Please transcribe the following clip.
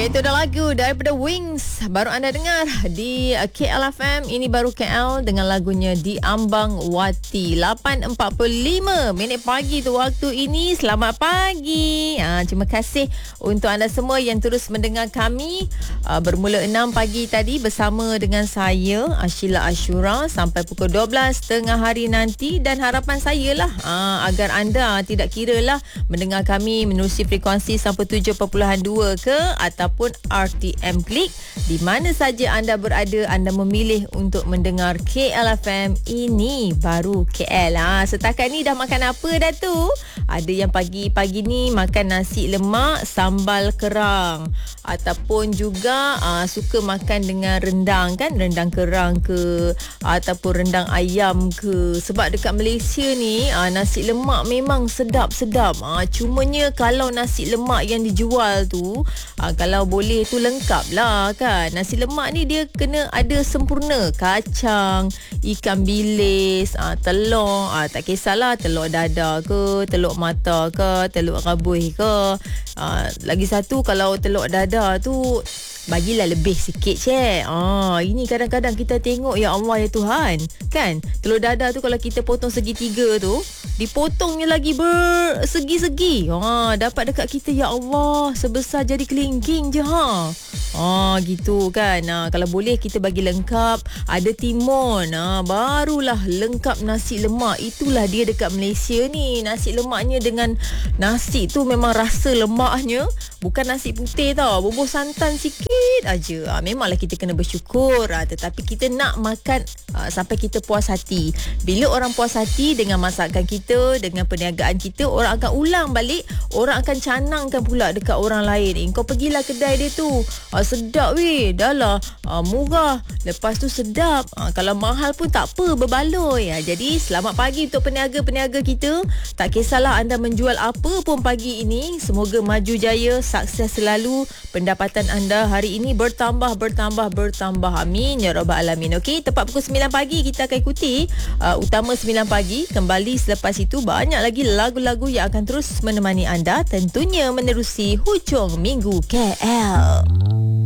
Itu dah lagu daripada Wings. Baru anda dengar di KLFM. Ini baru KL dengan lagunya Diambang Wati. 8.45 minit pagi tu waktu ini. Selamat pagi. Terima kasih untuk anda semua yang terus mendengar kami. Bermula 6 pagi tadi bersama dengan saya Sheila Ashura sampai pukul 12 tengah hari nanti. Dan harapan saya lah agar anda tidak kira lah mendengar kami menerusi frekuensi 97.2 ke ataupun RTM Klik, di mana saja anda berada, anda memilih untuk mendengar KLFM. Ini baru KL. Setakat ni dah makan apa dah tu? Ada yang pagi-pagi ni makan nasi lemak sambal kerang, ataupun juga suka makan dengan rendang kan, rendang kerang ke ataupun rendang ayam ke. Sebab dekat Malaysia ni nasi lemak memang sedap-sedap. Cumanya kalau nasi lemak yang dijual tu kalau boleh tu lengkap lah kan. Nasi lemak ni dia kena ada sempurna kacang, ikan bilis, telur, tak kisahlah telur dadar ke, telur mata ke, telur rabui ke. Lagi satu, kalau telur dadar tu bagilah lebih sikit cik. Ini kadang-kadang kita tengok, ya Allah ya Tuhan, kan, telur dadar tu kalau kita potong segitiga tu, dipotongnya lagi bersegi-segi. Dapat dekat kita, ya Allah, sebesar jari kelingking je. Gitu kan. Kalau boleh kita bagi lengkap, ada timun, barulah lengkap nasi lemak. Itulah dia dekat Malaysia ni. Nasi lemaknya dengan nasi tu memang rasa lemaknya. Bukan nasi putih tau, bubuh santan sikit aja. Memanglah kita kena bersyukur, tetapi kita nak makan sampai kita puas hati. Bila orang puas hati dengan masakan kita, dengan perniagaan kita, orang akan ulang balik, orang akan canangkan pula dekat orang lain. Kau pergilah kedai dia tu, sedap weh, dah lah murah, lepas tu sedap, kalau mahal pun tak apa, berbaloi. Jadi selamat pagi untuk peniaga-peniaga kita. Tak kisahlah anda menjual apa pun pagi ini, semoga maju jaya, sukses selalu. Pendapatan anda hari ini bertambah. Amin ya rabbal alamin. Okey, tepat pukul 9 pagi kita akan ikuti Utama 9 pagi. Kembali selepas itu, banyak lagi lagu-lagu yang akan terus menemani anda, tentunya menerusi hujung minggu KL.